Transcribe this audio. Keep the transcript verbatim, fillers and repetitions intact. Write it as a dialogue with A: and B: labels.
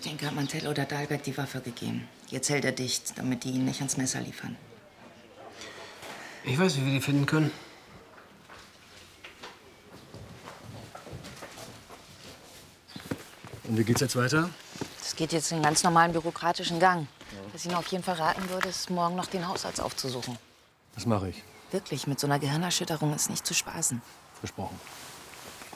A: denke, hat Mantel oder Dahlberg die Waffe gegeben. Jetzt hält er dicht, damit die ihn nicht ans Messer liefern.
B: Ich weiß, wie wir die finden können. Und wie geht's jetzt weiter?
A: Das geht jetzt den ganz normalen bürokratischen Gang. Ja. Was ich Ihnen auf jeden Fall raten würde, ist, morgen noch den Hausarzt aufzusuchen.
B: Das mache ich.
A: Wirklich, mit so einer Gehirnerschütterung ist nicht zu spaßen.
B: Versprochen.